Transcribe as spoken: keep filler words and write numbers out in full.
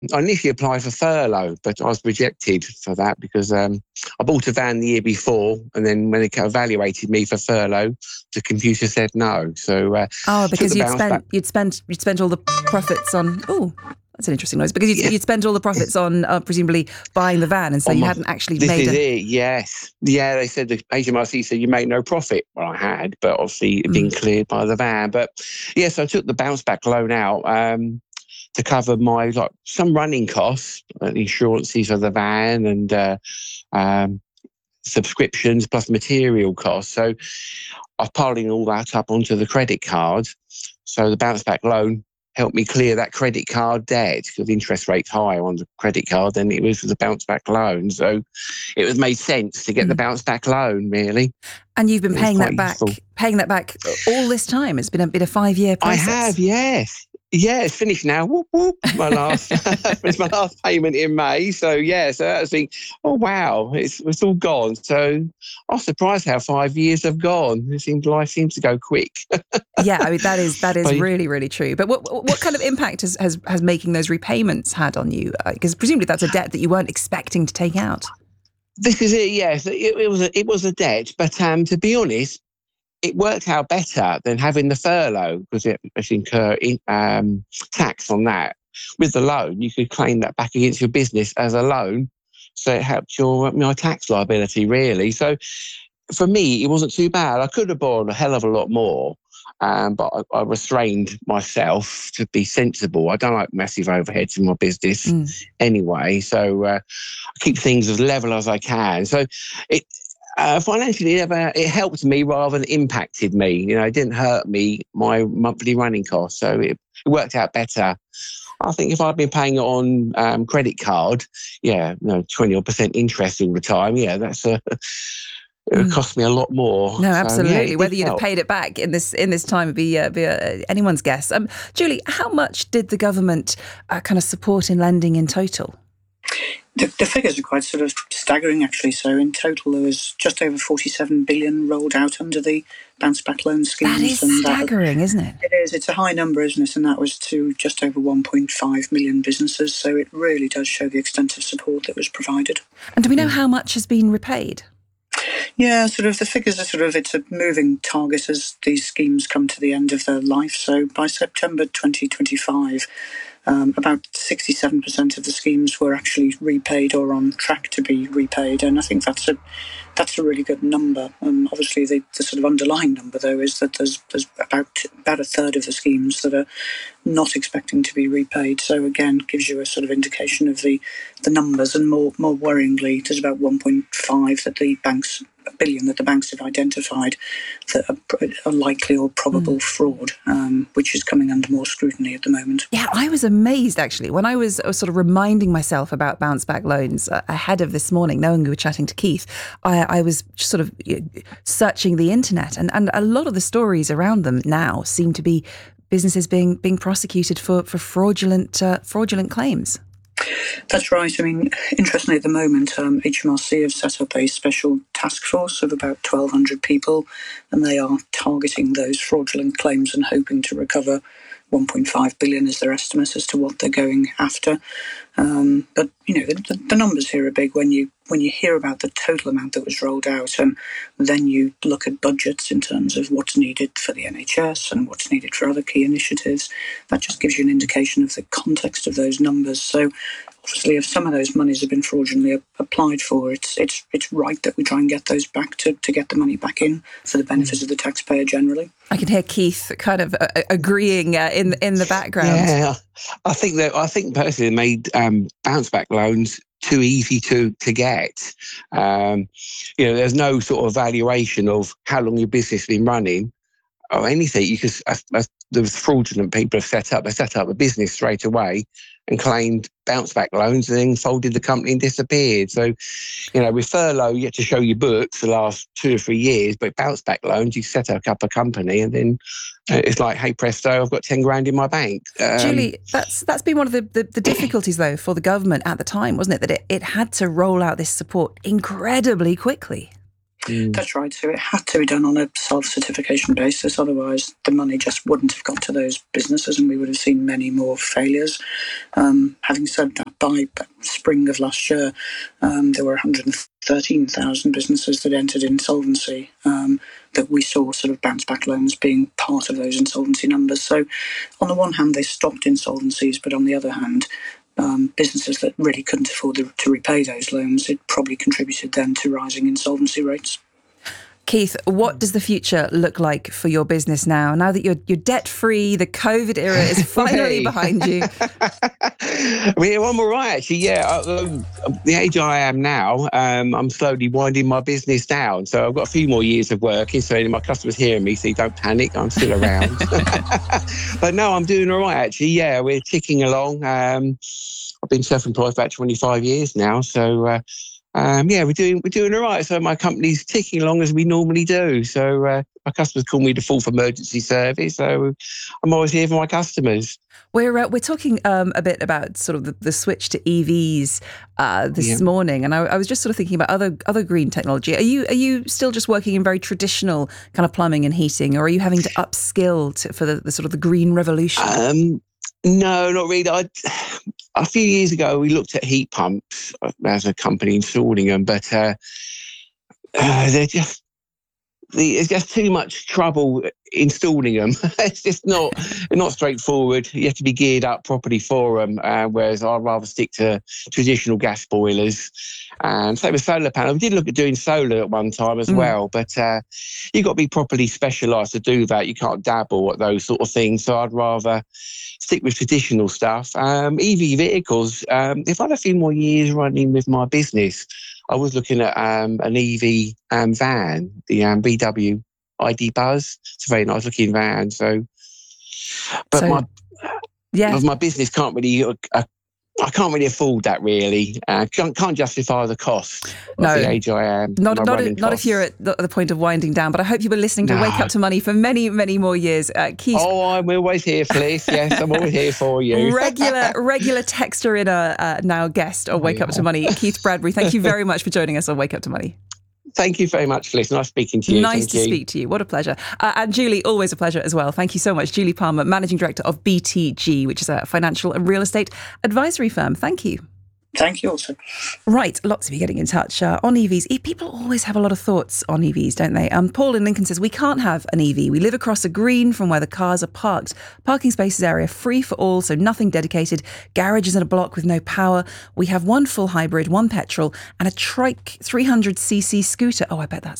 I initially applied for furlough, but I was rejected for that because um, I bought a van the year before, and then when they evaluated me for furlough, the computer said no. So uh, oh, because you'd spent back. you'd spent you'd spent all the profits on. Oh, that's an interesting noise. Because you'd, yeah. you'd spent all the profits on uh, presumably buying the van, and so on you my, hadn't actually this made. This is a... it. Yes, yeah. They said the H M R C said you make no profit. Well, I had, but obviously it been mm. cleared by the van. But yes, yeah, so I took the bounce back loan out. Um, to cover my, like, some running costs, uh, insurances for the van and uh, um, subscriptions plus material costs. So I was piling all that up onto the credit card. So the bounce back loan helped me clear that credit card debt because the interest rate's higher on the credit card than it was for the bounce back loan. So it was made sense to get mm. the bounce back loan, really. And you've been paying that back, useful. paying that back all this time. It's been a been a five year process. I have, yes. Yeah, it's finished now. Whoop, whoop. My last, it's my last payment in May. So yeah, so I was thinking, oh wow, it's it's all gone. So I was surprised how five years have gone. It seems life seems to go quick. Yeah, I mean that is that is but, really really true. But what what kind of impact has has, has making those repayments had on you? Because presumably that's a debt that you weren't expecting to take out. This is it. Yes, it, it was a, it was a debt, but um, to be honest, it worked out better than having the furlough because it was incur um, tax on that. With the loan, you could claim that back against your business as a loan, so it helped your my tax liability really. So for me, it wasn't too bad. I could have borrowed a hell of a lot more, um, but I, I restrained myself to be sensible. I don't like massive overheads in my business mm. anyway, so uh, I keep things as level as I can. So it. Uh, financially, it, ever, it helped me rather than impacted me. You know, it didn't hurt me, my monthly running costs. So it, it worked out better. I think if I'd been paying it on um, credit card, yeah, you know, twenty or percent interest all the time, yeah, that's a, it would mm. cost me a lot more. No, absolutely. So, yeah, Whether you'd help. have paid it back in this in this time would be, uh, be uh, anyone's guess. Um, Julie, how much did the government uh, kind of support in lending in total? The, the figures are quite sort of staggering, actually. So in total, there was just over forty-seven billion rolled out under the bounce back loan schemes. That is and staggering, that, isn't it? It is. It's a high number, isn't it? And that was to just over one point five million businesses. So it really does show the extent of support that was provided. And do we know how much has been repaid? Yeah, sort of the figures are sort of, it's a moving target as these schemes come to the end of their life. So by September twenty twenty-five, Um, about sixty-seven percent of the schemes were actually repaid or on track to be repaid, and I think that's a that's a really good number. Um, obviously, the, the sort of underlying number, though, is that there's there's about about a third of the schemes that are not expecting to be repaid. So again, gives you a sort of indication of the the numbers, and more more worryingly, there's about one point five that the banks. A billion that the banks have identified that are, are likely or probable mm. fraud, um, which is coming under more scrutiny at the moment. Yeah, I was amazed actually when I was, I was sort of reminding myself about bounce back loans uh, ahead of this morning, knowing we were chatting to Keith. I, I was sort of searching the internet, and, and a lot of the stories around them now seem to be businesses being being prosecuted for for fraudulent uh, fraudulent claims. That's right. I mean, interestingly, at the moment, um, H M R C have set up a special task force of about twelve hundred people, and they are targeting those fraudulent claims and hoping to recover one point five billion is their estimate as to what they're going after. Um, but, you know, the, the numbers here are big when you when you hear about the total amount that was rolled out, and then you look at budgets in terms of what's needed for the N H S and what's needed for other key initiatives. That just gives you an indication of the context of those numbers. So obviously, if some of those monies have been fraudulently applied for, it's it's it's right that we try and get those back to, to get the money back in for the benefit of the taxpayer generally. I can hear Keith kind of uh, agreeing uh, in in the background. Yeah, I think that I think personally they made um, bounce back loans too easy to to get. Um, you know, there's no sort of valuation of how long your business has been running or anything. You could, as, as the fraudulent people have set up, they set up a business straight away and claimed bounce back loans and then folded the company and disappeared. So, you know, with furlough, you get to show your books the last two or three years, but bounce back loans, you set up a company and then it's like, hey, presto, I've got ten grand in my bank. Um, Julie, that's that's been one of the, the, the difficulties, though, for the government at the time, wasn't it? That it, it had to roll out this support incredibly quickly. Mm. That's right. So it had to be done on a self-certification basis. Otherwise, the money just wouldn't have got to those businesses and we would have seen many more failures. Um, having said that, by spring of last year, um, there were one hundred thirteen thousand businesses that entered insolvency um, that we saw sort of bounce back loans being part of those insolvency numbers. So on the one hand, they stopped insolvencies, but on the other hand, Um, businesses that really couldn't afford to repay those loans, it probably contributed then to rising insolvency rates. Keith, what does the future look like for your business now? Now that you're you're debt free, the COVID era is finally behind you. I mean, I'm all right actually. Yeah, um, the age I am now, um, I'm slowly winding my business down. So I've got a few more years of working. So my customers hearing me, so don't panic. I'm still around. But no, I'm doing all right actually. Yeah, we're ticking along. Um, I've been self-employed for about twenty-five years now. So. Uh, Um, yeah, we're doing we're doing all right. So my company's ticking along as we normally do. So uh, my customers call me the fourth emergency service. So I'm always here for my customers. We're uh, we're talking um, a bit about sort of the, the switch to E Vs uh, this Yeah. morning, and I, I was just sort of thinking about other other green technology. Are you are you still just working in very traditional kind of plumbing and heating, or are you having to upskill to, for the, the sort of the green revolution? Um, no, not really. I, a few years ago, we looked at heat pumps as a company installing them, but uh, uh, they're just there's just too much trouble installing them. It's just not not straightforward. You have to be geared up properly for them. Uh, whereas I'd rather stick to traditional gas boilers. And same with solar panels. We did look at doing solar at one time as mm. well, but uh, you've got to be properly specialised to do that. You can't dabble at those sort of things. So I'd rather stick with traditional stuff. Um, E V vehicles, um, if I had a few more years running with my business, I was looking at um, an E V um, van, the um, B W I D Buzz. It's a very nice looking van. So, but so, my yeah, my business can't really, uh, I can't really afford that really. Uh, can't, can't justify the cost of no, the age I am. Not, not, a, not if you're at the, the point of winding down, but I hope you were listening to no. Wake Up to Money for many, many more years. Uh, Keith. Oh, I'm always here, Fliss. Yes, I'm always here for you. regular regular texter in a uh, now guest on Wake oh, yeah. Up to Money, Keith Bradbury. Thank you very much for joining us on Wake Up to Money. Thank you very much, Fliss. Nice speaking to you. Nice Thank to you. speak to you. What a pleasure. Uh, and Julie, always a pleasure as well. Thank you so much. Julie Palmer, Managing Director of B T G, which is a financial and real estate advisory firm. Thank you. Thank you also. Right, lots of you getting in touch uh, on E Vs. People always have a lot of thoughts on E Vs, don't they? Um, Paul in Lincoln says, we can't have an E V. We live across a green from where the cars are parked. Parking spaces area free for all, so nothing dedicated. Garages in a block with no power. We have one full hybrid, one petrol, and a trike three hundred c c scooter. Oh, I bet that's